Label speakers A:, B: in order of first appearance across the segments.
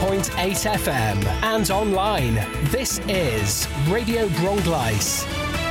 A: 101.8 FM and online. This is Radio Bronglais.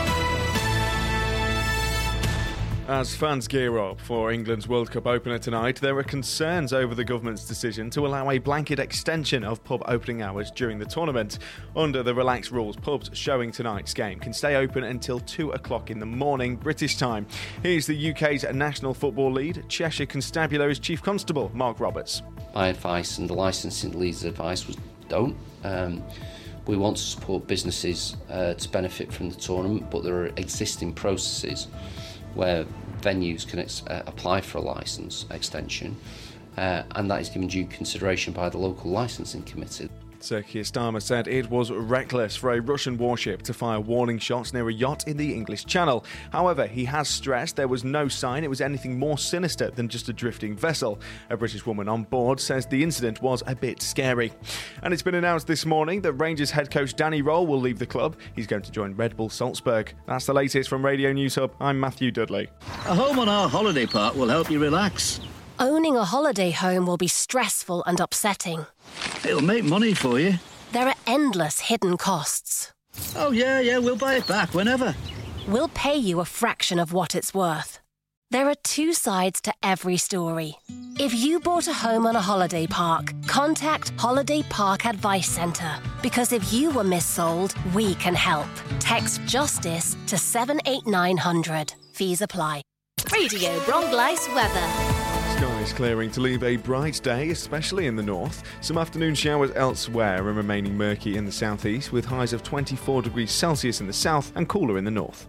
B: As fans gear up for England's World Cup opener tonight, there are concerns over the government's decision to allow a blanket extension of pub opening hours during the tournament. Under the relaxed rules, pubs showing tonight's game can stay open until 2 o'clock in the morning British time. Here's the UK's National Football Lead, Cheshire Constabulary's Chief Constable, Mark Roberts.
C: My advice and the licensing lead's advice was don't. We want to support businesses to benefit from the tournament, but there are existing processes where venues can apply for a licence extension, and that is given due consideration by the local licensing committee.
B: Sir Keir Starmer said it was reckless for a Russian warship to fire warning shots near a yacht in the English Channel. However, he has stressed there was no sign it was anything more sinister than just a drifting vessel. A British woman on board says the incident was a bit scary. And it's been announced this morning that Rangers head coach Danny Röhl will leave the club. He's going to join Red Bull Salzburg. That's the latest from Radio News Hub. I'm Matthew Dudley.
D: A home on our holiday park will help you relax.
E: Owning a holiday home will be stressful and upsetting.
D: It'll make money for you.
E: There are endless hidden costs.
D: Oh, yeah, we'll buy it back whenever.
E: We'll pay you a fraction of what it's worth. There are two sides to every story. If you bought a home on a holiday park, contact Holiday Park Advice Centre. Because if you were missold, we can help. Text JUSTICE to 78900. Fees apply.
F: Radio Bronglais weather.
B: Skies clearing to leave a bright day, especially in the north. Some afternoon showers elsewhere and remaining murky in the southeast, with highs of 24 degrees Celsius in the south and cooler in the north.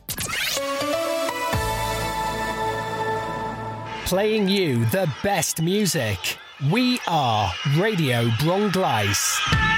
A: Playing you the best music. We are Radio Bronglais.